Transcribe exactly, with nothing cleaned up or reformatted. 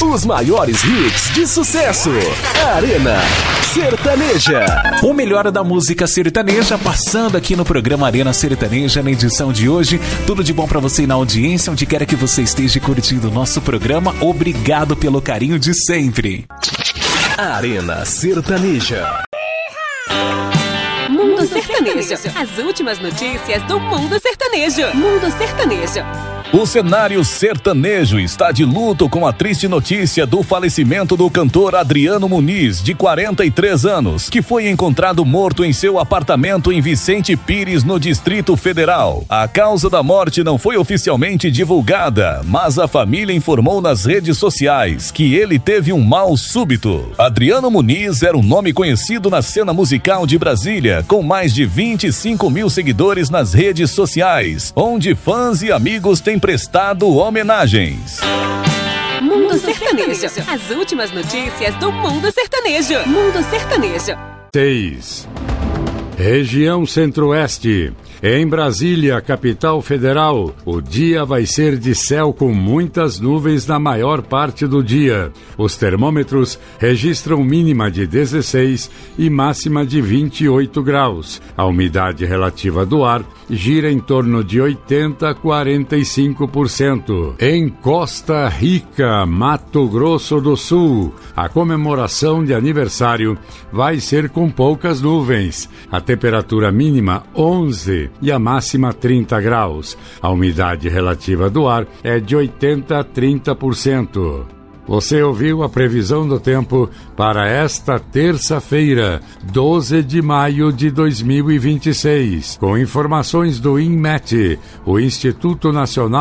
Os maiores hits de sucesso. Arena Sertaneja. O melhor da música sertaneja passando aqui no programa Arena Sertaneja na edição de hoje. Tudo de bom pra você na audiência, onde quer que você esteja curtindo o nosso programa. Obrigado pelo carinho de sempre. Arena Sertaneja. Mundo Sertanejo. As últimas notícias do Mundo Sertanejo. Mundo Sertanejo. O cenário sertanejo está de luto com a triste notícia do falecimento do cantor Adriano Muniz, de quarenta e três anos, que foi encontrado morto em seu apartamento em Vicente Pires, no Distrito Federal. A causa da morte não foi oficialmente divulgada, mas a família informou nas redes sociais que ele teve um mal súbito. Adriano Muniz era um nome conhecido na cena musical de Brasília, com mais de vinte e cinco mil seguidores nas redes sociais, onde fãs e amigos têm prestado homenagens. Mundo Sertanejo. As últimas notícias do Mundo Sertanejo. Mundo Sertanejo. seis. Região Centro-Oeste. Em Brasília, capital federal, o dia vai ser de céu com muitas nuvens na maior parte do dia. Os termômetros registram mínima de dezesseis e máxima de vinte e oito graus. A umidade relativa do ar gira em torno de oitenta a quarenta e cinco por cento. Em Costa Rica, Mato Grosso do Sul, a comemoração de aniversário vai ser com poucas nuvens. A temperatura mínima onze e a máxima trinta graus. A umidade relativa do ar é de oitenta a trinta por cento. Você ouviu a previsão do tempo para esta terça-feira, doze de maio de dois mil e vinte e seis, com informações do INMET, o Instituto Nacional